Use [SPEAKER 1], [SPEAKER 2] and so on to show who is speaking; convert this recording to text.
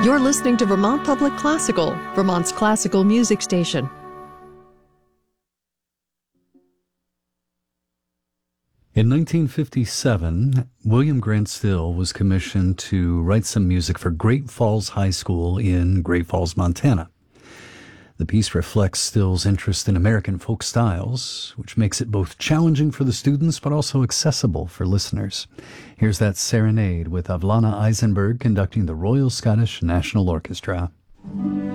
[SPEAKER 1] You're listening to Vermont Public Classical, Vermont's classical music station.
[SPEAKER 2] In 1957, William Grant Still was commissioned to write some music for Great Falls High School in Great Falls, Montana. The piece reflects Still's interest in American folk styles, which makes it both challenging for the students but also accessible for listeners. Here's that serenade with Avlana Eisenberg conducting the Royal Scottish National Orchestra.